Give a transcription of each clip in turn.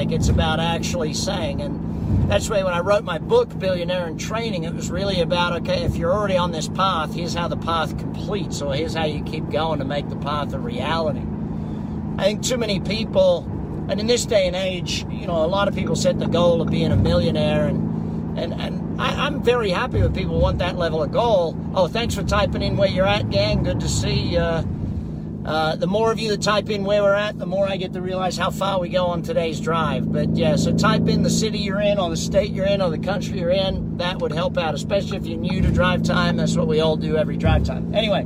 like it's about actually saying. And that's why when I wrote my book, Billionaire in Training, it was really about, okay, if you're already on this path, here's how the path completes, or here's how you keep going to make the path a reality. I think too many people, and in this day and age, you know, a lot of people set the goal of being a millionaire, and I'm very happy with people who want that level of goal. Oh, thanks for typing in where you're at, gang. Good to see. The more of you that type in where we're at, the more I get to realize how far we go on today's drive. But yeah, so type in the city you're in, or the state you're in, or the country you're in. That would help out, especially if you're new to drive time. That's what we all do every drive time. Anyway,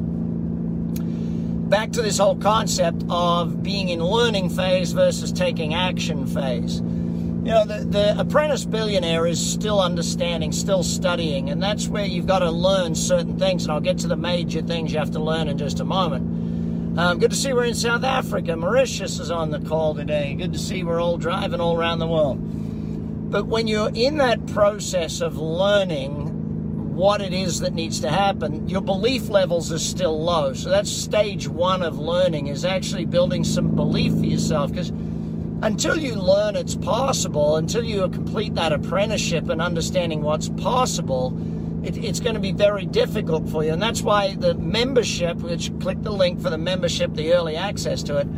back to this whole concept of being in learning phase versus taking action phase. You know, the apprentice billionaire is still understanding, still studying, and that's where you've got to learn certain things, and I'll get to the major things you have to learn in just a moment. Good to see we're in South Africa. Mauritius is on the call today. Good to see we're all driving all around the world. But when you're in that process of learning what it is that needs to happen, your belief levels are still low. So that's stage one of learning, is actually building some belief for yourself. Because until you learn it's possible, until you complete that apprenticeship and understanding what's possible, it's going to be very difficult for you. And that's why the membership, which click the link for the membership, the early access to it,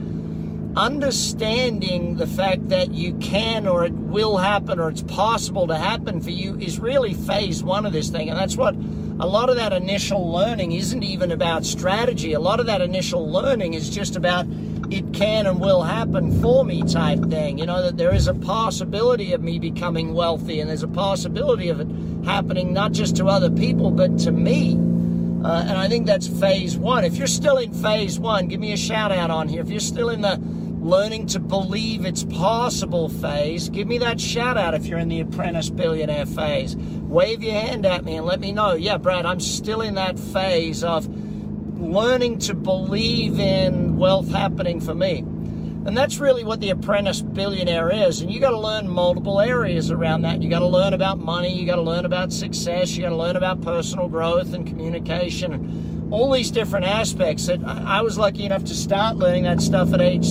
understanding the fact that you can, or it will happen, or it's possible to happen for you, is really phase one of this thing. And that's what a lot of that initial learning isn't even about strategy. A lot of that initial learning is just about it can and will happen for me type thing. You know, that there is a possibility of me becoming wealthy, and there's a possibility of it happening not just to other people, but to me. And I think that's phase one. If you're still in phase one, give me a shout out on here. If you're still in the learning to believe it's possible phase, give me that shout out. If you're in the apprentice billionaire phase, wave your hand at me and let me know. Yeah, Brad, I'm still in that phase of learning to believe in wealth happening for me. And that's really what the apprentice billionaire is. And you got to learn multiple areas around that. You got to learn about money. You got to learn about success. You got to learn about personal growth and communication and all these different aspects that I was lucky enough to start learning that stuff at age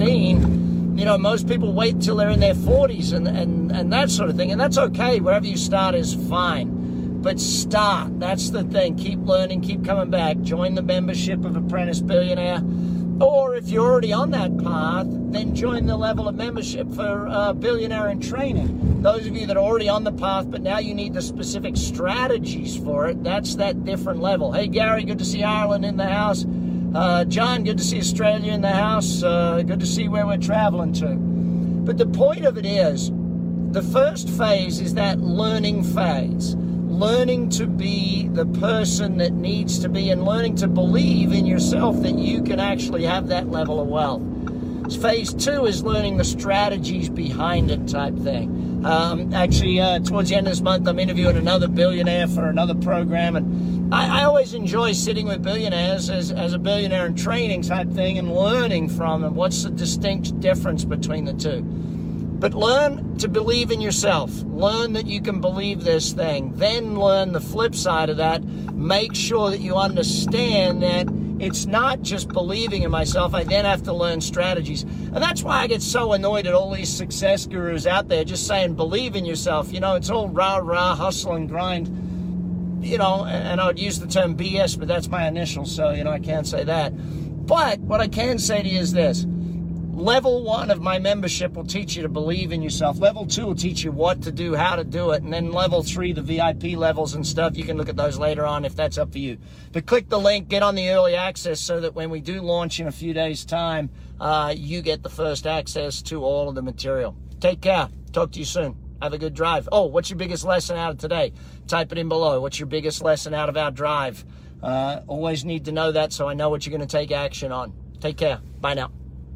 16. You know, most people wait until they're in their 40s and that sort of thing. And that's okay. Wherever you start is fine. But start. That's the thing. Keep learning. Keep coming back. Join the membership of Apprentice Billionaire. Or if you're already on that path, then join the level of membership for Billionaire in Training. Those of you that are already on the path, but now you need the specific strategies for it, that's that different level. Hey, Gary, good to see Ireland in the house. John, good to see Australia in the house. Good to see where we're traveling to. But the point of it is, the first phase is that learning phase. Learning to be the person that needs to be, and learning to believe in yourself that you can actually have that level of wealth. Phase two is learning the strategies behind it type thing. Actually, towards the end of this month, I'm interviewing another billionaire for another program, and I always enjoy sitting with billionaires as a billionaire in training type thing and learning from them what's the distinct difference between the two. But learn to believe in yourself. Learn that you can believe this thing. Then learn the flip side of that. Make sure that you understand that it's not just believing in myself. I then have to learn strategies. And that's why I get so annoyed at all these success gurus out there just saying, believe in yourself. You know, it's all rah, hustle and grind. You know, and I would use the term BS, but that's my initials, so, you know, I can't say that. But what I can say to you is this. Level 1 of my membership will teach you to believe in yourself. Level 2 will teach you what to do, how to do it. And then level 3, the VIP levels and stuff, you can look at those later on if that's up for you. But click the link, get on the early access so that when we do launch in a few days' time, you get the first access to all of the material. Take care. Talk to you soon. Have a good drive. Oh, what's your biggest lesson out of today? Type it in below. What's your biggest lesson out of our drive? Always need to know that so I know what you're going to take action on. Take care. Bye now.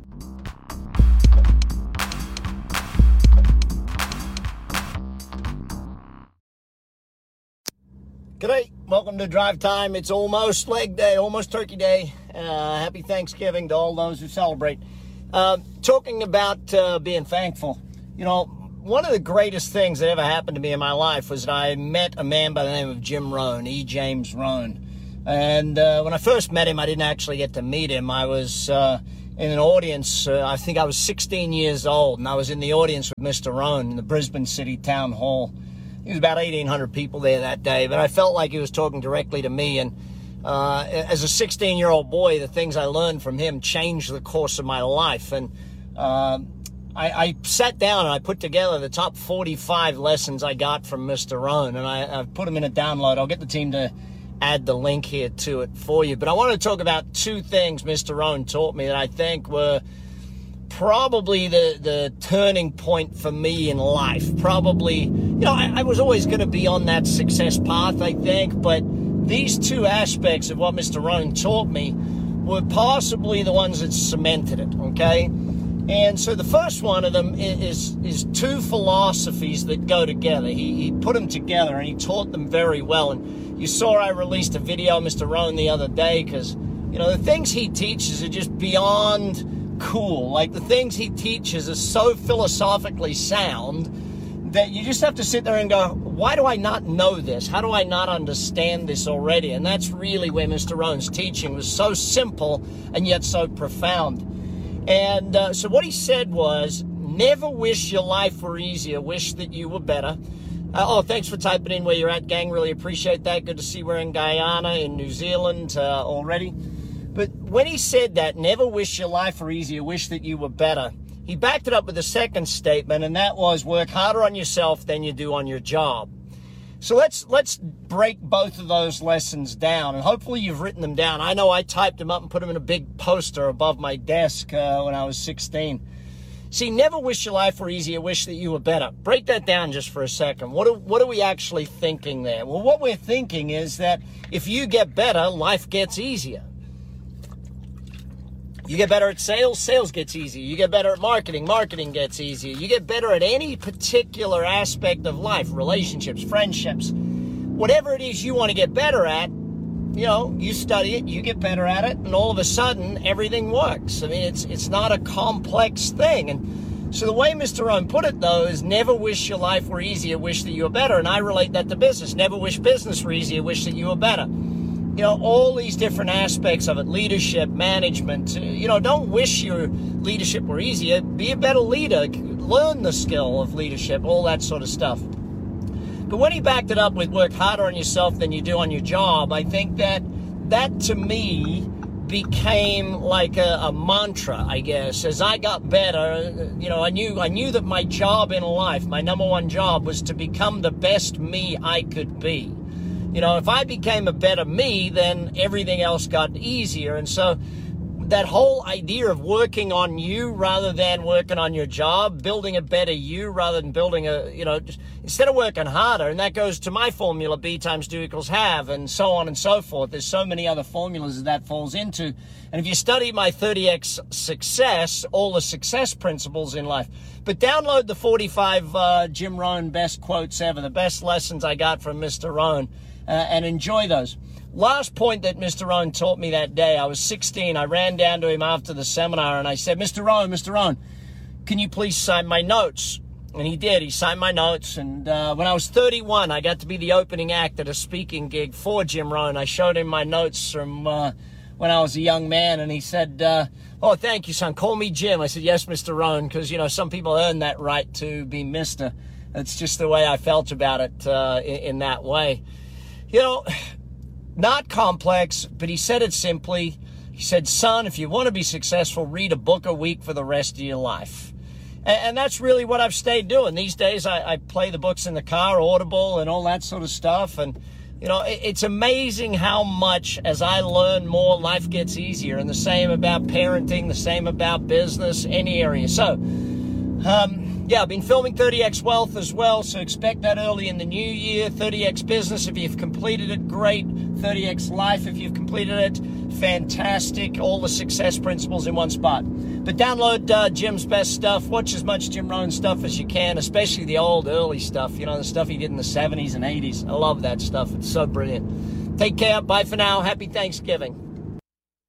G'day, welcome to Drive Time. It's almost leg day, almost turkey day. Happy Thanksgiving to all those who celebrate. Talking about being thankful. You know, one of the greatest things that ever happened to me in my life was that I met a man by the name of Jim Rohn, E. James Rohn. And when I first met him, I didn't actually get to meet him. I was in an audience. I think I was 16 years old, and I was in the audience with Mr. Rohn in the Brisbane City Town Hall. There was about 1,800 people there that day, but I felt like he was talking directly to me. And as a 16-year-old boy, the things I learned from him changed the course of my life. And I sat down and I put together the top 45 lessons I got from Mr. Rohn, and I've put them in a download. I'll get the team to add the link here to it for you. But I want to talk about two things Mr. Rohn taught me that I think were probably the turning point for me in life. Probably, I was always going to be on that success path, I think, but these two aspects of what Mr. Rohn taught me were possibly the ones that cemented it, okay? And so the first one of them is two philosophies that go together. He put them together and he taught them very well. And you saw I released a video of Mr. Rohn the other day because, the things he teaches are just beyond cool. Like, the things he teaches are so philosophically sound that you just have to sit there and go, why do I not know this? How do I not understand this already? And that's really where Mr. Rohn's teaching was so simple and yet so profound. And so what he said was, never wish your life were easier, wish that you were better. Thanks for typing in where you're at, gang. Really appreciate that. Good to see we're in Guyana, in New Zealand already. But when he said that, never wish your life were easier, wish that you were better, he backed it up with a second statement, and that was, work harder on yourself than you do on your job. So let's break both of those lessons down, and hopefully you've written them down. I know I typed them up and put them in a big poster above my desk when I was 16. See, never wish your life were easier, wish that you were better. Break that down just for a second. What are we actually thinking there? Well, what we're thinking is that if you get better, life gets easier. You get better at sales, sales gets easier. You get better at marketing, marketing gets easier. You get better at any particular aspect of life, relationships, friendships, whatever it is you want to get better at, you study it, you get better at it, and all of a sudden, everything works. I mean, it's not a complex thing. And so the way Mr. Rohn put it, though, is never wish your life were easier, wish that you were better. And I relate that to business. Never wish business were easier, wish that you were better. All these different aspects of it, leadership, management, don't wish your leadership were easier. Be a better leader, learn the skill of leadership, all that sort of stuff. But when he backed it up with work harder on yourself than you do on your job, I think that to me became like a mantra, I guess. As I got better, I knew that my job in life, my number one job, was to become the best me I could be. If I became a better me, then everything else got easier. And so that whole idea of working on you rather than working on your job, building a better you rather than building instead of working harder, and that goes to my formula, B times do equals have, and so on and so forth. There's so many other formulas that falls into. And if you study my 30X success, all the success principles in life, but download the 45 Jim Rohn best quotes ever, the best lessons I got from Mr. Rohn. And enjoy those. Last point that Mr. Rohn taught me that day, I was 16. I ran down to him after the seminar and I said, Mr. Rohn, can you please sign my notes? And he did. He signed my notes. And when I was 31, I got to be the opening act at a speaking gig for Jim Rohn. I showed him my notes from when I was a young man, and he said, oh, thank you, son. Call me Jim. I said, yes, Mr. Rohn, because, some people earn that right to be Mr. It's just the way I felt about it in that way. Not complex, but he said it simply. He said, son, if you want to be successful, read a book a week for the rest of your life. And that's really what I've stayed doing. These days, I play the books in the car, Audible, and all that sort of stuff. And, it's amazing how much, as I learn more, life gets easier. And the same about parenting, the same about business, any area. So, I've been filming 30X Wealth as well, so expect that early in the new year. 30X Business, if you've completed it, great. 30X Life, if you've completed it, fantastic. All the success principles in one spot. But download Jim's best stuff. Watch as much Jim Rohn stuff as you can, especially the old, early stuff. The stuff he did in the 70s and 80s. I love that stuff. It's so brilliant. Take care. Bye for now. Happy Thanksgiving.